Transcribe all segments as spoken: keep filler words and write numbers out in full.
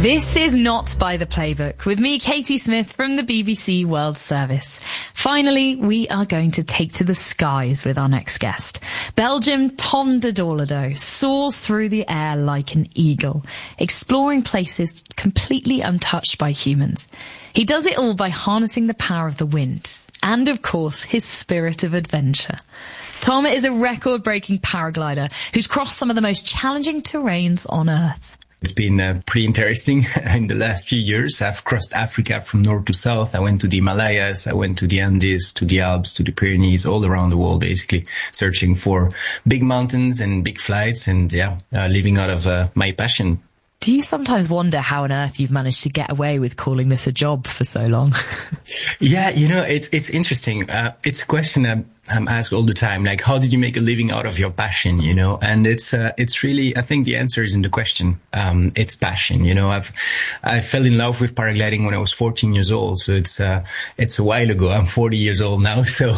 This is Not by the Playbook, with me, Katie Smith, from the B B C World Service. Finally, we are going to take to the skies with our next guest. Belgium Tom de Dorlado soars through the air like an eagle, exploring places completely untouched by humans. He does it all by harnessing the power of the wind and, of course, his spirit of adventure. Tom is a record-breaking paraglider who's crossed some of the most challenging terrains on Earth. It's been uh, pretty interesting in the last few years. I've crossed Africa from north to south. I went to the Himalayas, I went to the Andes, to the Alps, to the Pyrenees, all around the world, basically searching for big mountains and big flights and, yeah, uh, living out of uh, my passion. Do you sometimes wonder how on earth you've managed to get away with calling this a job for so long? Yeah, you know, it's it's interesting. Uh, it's a question I'm, I'm asked all the time. Like, how did you make a living out of your passion? You know, and it's uh, it's really, I think the answer is in the question. Um, it's passion. You know, I've I fell in love with paragliding when I was fourteen years old. So it's uh, it's a while ago. I'm forty years old now. So,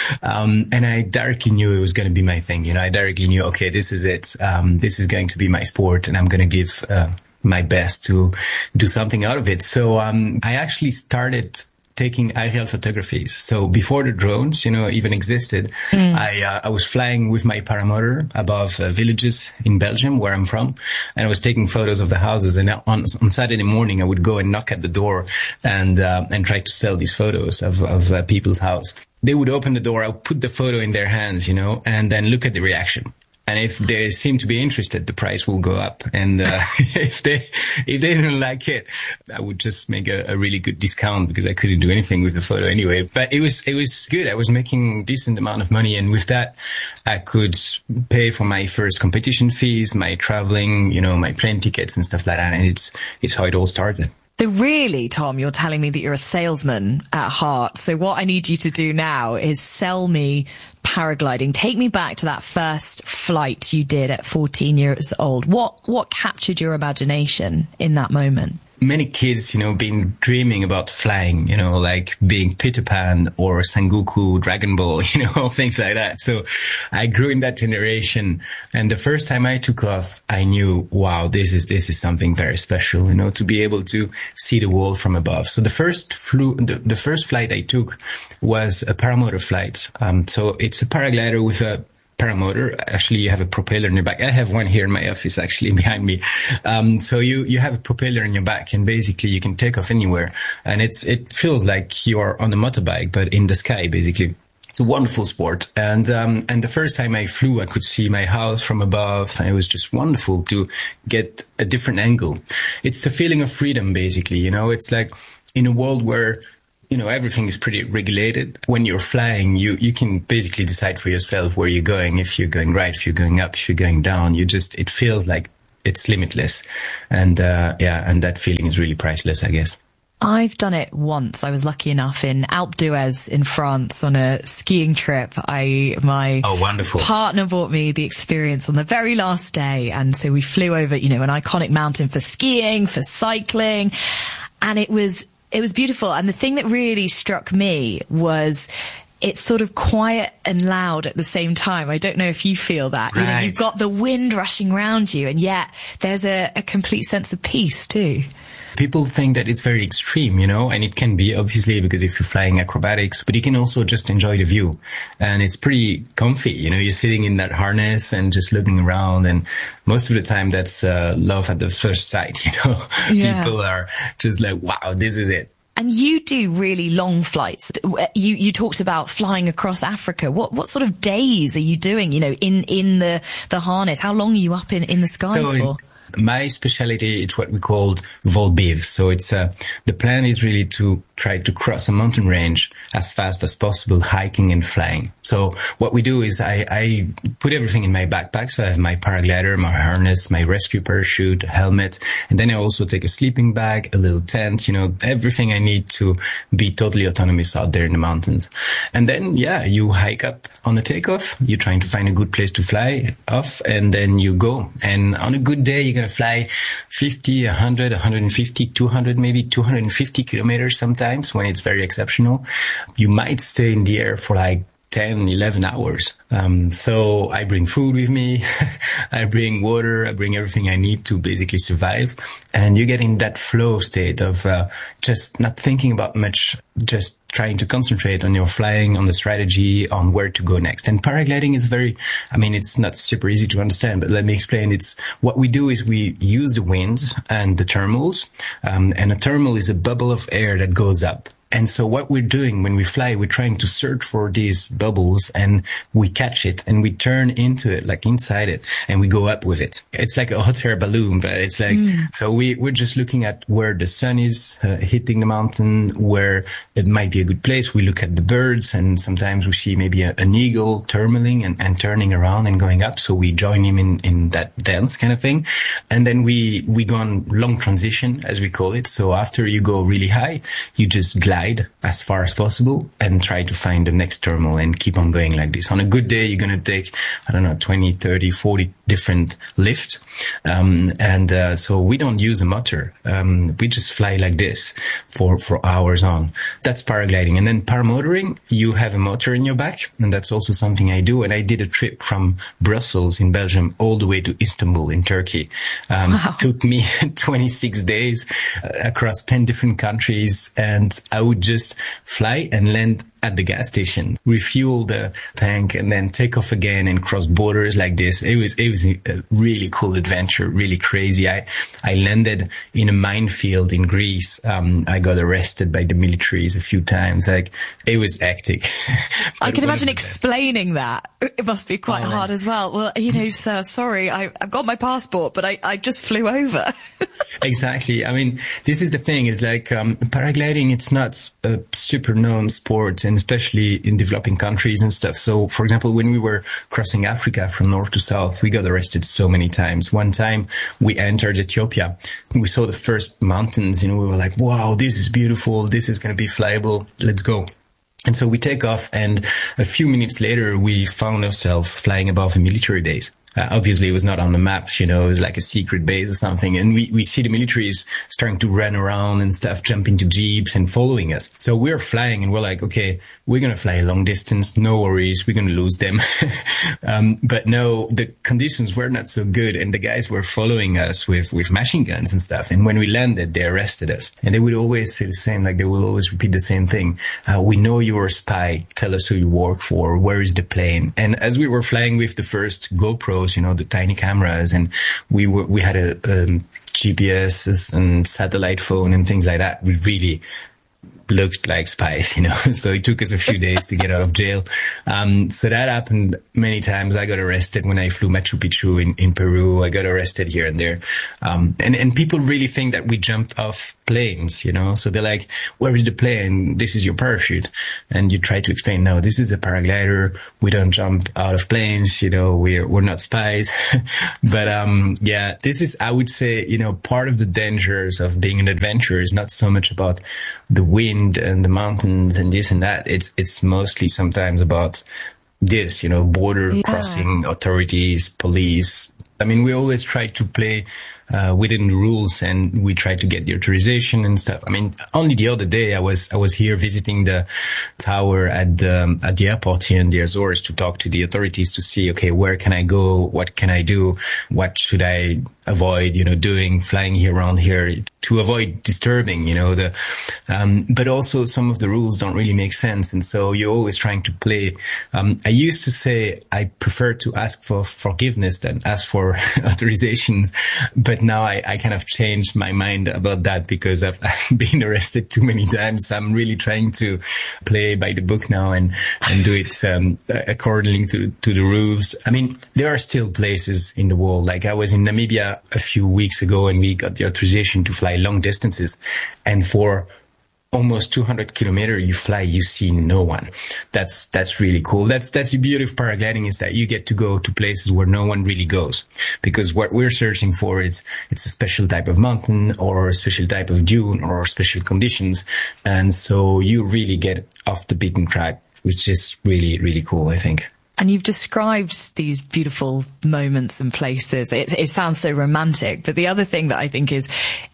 um, and I directly knew it was going to be my thing. You know, I directly knew, okay, this is it. Um, this is going to be my sport, and I'm going to give uh, my best to do something out of it. So um, I actually started taking aerial photographies. So before the drones, you know, even existed, mm. I uh, I was flying with my paramotor above uh, villages in Belgium, where I'm from, and I was taking photos of the houses. And on, on Saturday morning, I would go and knock at the door and uh, and try to sell these photos of of uh, people's house. They would open the door, I would put the photo in their hands, you know, and then look at the reaction. And if they seem to be interested, the price will go up. And uh, if they if they didn't like it, I would just make a, a really good discount because I couldn't do anything with the photo anyway. But it was it was good. I was making a decent amount of money, and with that, I could pay for my first competition fees, my traveling, you know, my plane tickets and stuff like that. And it's it's how it all started. So really, Tom, you're telling me that you're a salesman at heart. So what I need you to do now is sell me paragliding. Take me back to that first flight you did at fourteen years old. What what captured your imagination in that moment? Many kids, you know, been dreaming about flying, you know, like being Peter Pan or Sengoku, Dragon Ball, you know, things like that. So I grew in that generation. And the first time I took off, I knew, wow, this is, this is something very special, you know, to be able to see the world from above. So the first flew, the, the first flight I took was a paramotor flight. Um, so it's a paraglider with a paramotor. Actually, you have a propeller in your back. I have one here in my office, actually, behind me. Um, so you, you have a propeller in your back, and basically you can take off anywhere. And it's, it feels like you are on a motorbike, but in the sky, basically. It's a wonderful sport. And, um, and the first time I flew, I could see my house from above. And it was just wonderful to get a different angle. It's a feeling of freedom, basically. You know, it's like in a world where, you know, everything is pretty regulated. When you're flying, you, you can basically decide for yourself where you're going. If you're going right, if you're going up, if you're going down, you just, it feels like it's limitless. And, uh, yeah, and that feeling is really priceless, I guess. I've done it once. I was lucky enough in Alpe d'Huez in France on a skiing trip. I, my oh, wonderful. partner bought me the experience on the very last day. And so we flew over, you know, an iconic mountain for skiing, for cycling. And it was, It was beautiful. And the thing that really struck me was it's sort of quiet and loud at the same time. I don't know if you feel that. Right. You know, you've got the wind rushing around you, and yet there's a, a complete sense of peace too. People think that it's very extreme, you know, and it can be, obviously, because if you're flying acrobatics, but you can also just enjoy the view. And it's pretty comfy, you know, you're sitting in that harness and just looking around. And most of the time that's uh, love at the first sight, you know. Yeah. People are just like, wow, this is it. And you do really long flights. You you talked about flying across Africa. What what sort of days are you doing, you know, in, in the, the harness? How long are you up in, in the skies so for? My specialty is what we call vol biv. So it's uh, the plan is really to try to cross a mountain range as fast as possible, hiking and flying. So what we do is I, I put everything in my backpack. So I have my paraglider, my harness, my rescue parachute, helmet, and then I also take a sleeping bag, a little tent, you know, everything I need to be totally autonomous out there in the mountains. And then, yeah, you hike up on the takeoff. You're trying to find a good place to fly off, and then you go. And on a good day, you're going to fly fifty, one hundred, one hundred fifty, two hundred, maybe two hundred fifty kilometers sometimes when it's very exceptional. You might stay in the air for like ten, eleven hours. Um, so I bring food with me. I bring water. I bring everything I need to basically survive. And you get in that flow state of uh, just not thinking about much, just trying to concentrate on your flying, on the strategy, on where to go next. And paragliding is very, I mean, it's not super easy to understand, but let me explain. It's what we do is we use the winds and the thermals. Um, and a thermal is a bubble of air that goes up. And so what we're doing when we fly, we're trying to search for these bubbles and we catch it and we turn into it, like inside it, and we go up with it. It's like a hot air balloon, but it's like, mm. so we, we're just looking at where the sun is uh, hitting the mountain, where it might be a good place. We look at the birds and sometimes we see maybe a, an eagle thermaling and, and turning around and going up. So we join him in, in that dance kind of thing. And then we, we go on long transition, as we call it. So after you go really high, you just glide as far as possible and try to find the next thermal and keep on going like this. On a good day, you're going to take, I don't know, twenty, thirty, forty different lifts. Um, and, uh, so we don't use a motor. Um, we just fly like this for, for hours on. That's paragliding. And then paramotoring, you have a motor in your back. And that's also something I do. And I did a trip from Brussels in Belgium all the way to Istanbul in Turkey. Um, wow. It took me twenty-six days uh, across ten different countries. And I would just fly and land at the gas station, refuel the tank, and then take off again and cross borders like this. It was, it was a really cool adventure, really crazy. I, I landed in a minefield in Greece. Um, I got arrested by the militaries a few times. Like, it was hectic. I can imagine explaining that. It must be quite oh, hard man. as well. Well, you know, sir, sorry, I, I've got my passport, but I, I just flew over. Exactly. I mean, this is the thing. It's like, um, paragliding, it's not a super known sport, and especially in developing countries and stuff. So, for example, when we were crossing Africa from north to south, we got arrested so many times. One time we entered Ethiopia, we saw the first mountains, you know, we were like, wow, this is beautiful. This is going to be flyable. Let's go. And so we take off, and a few minutes later, we found ourselves flying above a military base. Uh, obviously, it was not on the maps, you know, it was like a secret base or something. And we, we see the militaries starting to run around and stuff, jump into jeeps and following us. So we're flying and we're like, okay, we're going to fly a long distance. No worries. We're going to lose them. um, but no, the conditions were not so good. And the guys were following us with, with machine guns and stuff. And when we landed, they arrested us. And they would always say the same, like they will always repeat the same thing. Uh, we know you're a spy. Tell us who you work for. Where is the plane? And as we were flying with the first GoPro, you know, the tiny cameras, and we were, we had a, um, G P S and satellite phone and things like that. We really looked like spies, you know, so it took us a few days to get out of jail. Um, so that happened many times. I got arrested when I flew Machu Picchu in, in Peru. I got arrested here and there. Um, and, and people really think that we jumped off planes, you know, so they're like, where is the plane? This is your parachute. And you try to explain, no, this is a paraglider. We don't jump out of planes, you know, we're, we're not spies. But, um, yeah, this is, I would say, you know, part of the dangers of being an adventurer is not so much about the wind and the mountains and this and that. It's, it's mostly sometimes about this, you know, border yeah. crossing authorities, police. I mean, we always try to play uh, within the rules, and we try to get the authorization and stuff. I mean, only the other day I was I was here visiting the tower at the um, at the airport here in the Azores to talk to the authorities to see, okay, where can I go? What can I do? What should I avoid, you know, doing, flying here around here to avoid disturbing, you know, the, um, but also some of the rules don't really make sense. And so you're always trying to play. Um, I used to say I prefer to ask for forgiveness than ask for authorizations. But now I, I kind of changed my mind about that because I've, I've been arrested too many times. I'm really trying to play by the book now and, and do it, um, according to, to the rules. I mean, there are still places in the world. Like I was in Namibia a few weeks ago and we got the authorization to fly long distances, and for almost two hundred kilometers you fly, you see no one. That's that's really cool. That's that's the beauty of paragliding, is that you get to go to places where no one really goes, because what we're searching for is it's a special type of mountain or a special type of dune or special conditions, and so you really get off the beaten track, which is really really cool, I think. And you've described these beautiful moments and places. It, it sounds so romantic. But the other thing that I think is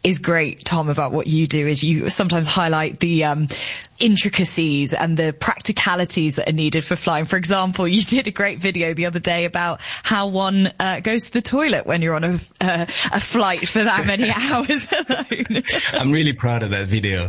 is great, Tom, about what you do is you sometimes highlight the um, intricacies and the practicalities that are needed for flying. For example, you did a great video the other day about how one uh, goes to the toilet when you're on a, uh, a flight for that many hours alone. I'm really proud of that video.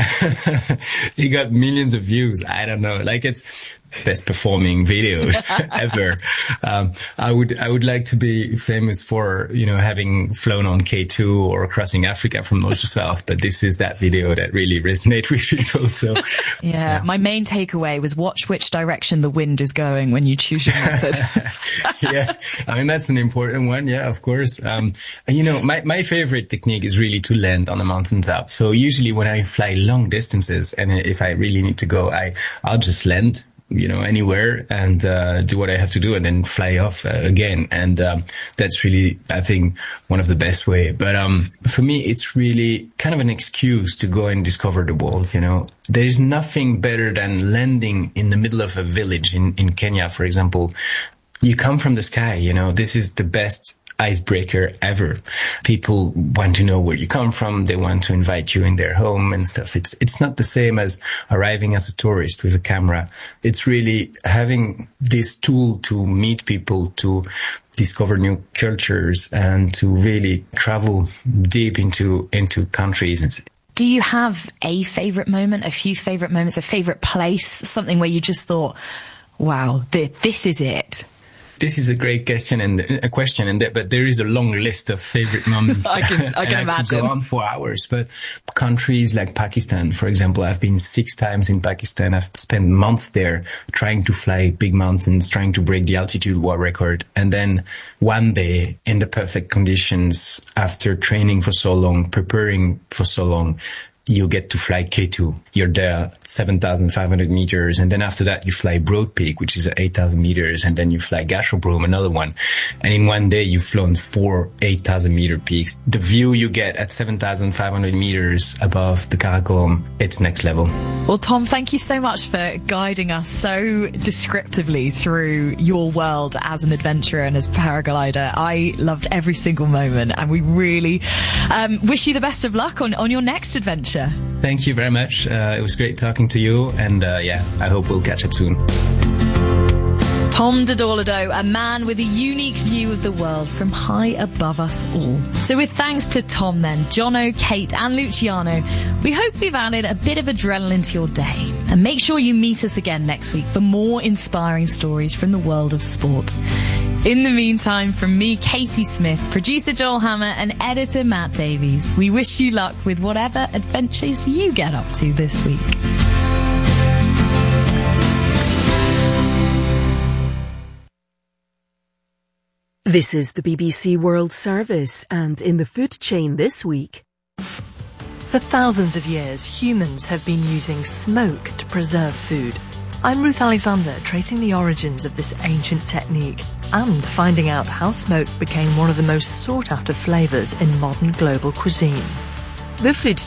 He got millions of views. I don't know, like it's best performing videos ever. Um, I would, I would like to be famous for, you know, having flown on K two or crossing Africa from north to south, but this is that video that really resonates with people. So, yeah, yeah, my main takeaway was watch which direction the wind is going when you choose your method. Yeah, I mean, that's an important one. Yeah, of course. Um, you know, my, my favorite technique is really to land on the mountaintop. So usually when I fly long distances and if I really need to go, I, I'll just land, you know, anywhere and uh, do what I have to do and then fly off uh, again. And um, that's really, I think, one of the best way. But um, for me, it's really kind of an excuse to go and discover the world, you know. There is nothing better than landing in the middle of a village in, in Kenya, for example. You come from the sky, you know, this is the best icebreaker ever. People want to know where you come from. They want to invite you in their home and stuff. It's, it's not the same as arriving as a tourist with a camera. It's really having this tool to meet people, to discover new cultures and to really travel deep into, into countries. Do you have a favorite moment, a few favorite moments, a favorite place, something where you just thought, wow, th- this is it? This is a great question and a question, and that, but there is a long list of favorite moments. I can, I can and imagine. I could go on for hours. But countries like Pakistan, for example, I've been six times in Pakistan. I've spent months there trying to fly big mountains, trying to break the altitude world record. And then one day, in the perfect conditions, after training for so long, preparing for so long, you get to fly K two. You're there seven thousand five hundred meters. And then after that, you fly Broad Peak, which is eight thousand meters. And then you fly Gasherbrum, another one. And in one day, you've flown four eight thousand meter peaks. The view you get at seven thousand five hundred meters above the Karakoram, it's next level. Well, Tom, thank you so much for guiding us so descriptively through your world as an adventurer and as a paraglider. I loved every single moment, and we really um, wish you the best of luck on, on your next adventure. Thank you very much. Uh, it was great talking to you, and uh, yeah, I hope we'll catch up soon. Tom Dodorlado, a man with a unique view of the world from high above us all. So with thanks to Tom then, Jono, Kate and Luciano, we hope we've added a bit of adrenaline to your day. And make sure you meet us again next week for more inspiring stories from the world of sport. In the meantime, from me, Katie Smith, producer Joel Hammer and editor Matt Davies, we wish you luck with whatever adventures you get up to this week. This is the B B C World Service, and in the food chain this week. For thousands of years, humans have been using smoke to preserve food. I'm Ruth Alexander, tracing the origins of this ancient technique and finding out how smoke became one of the most sought-after flavours in modern global cuisine. The food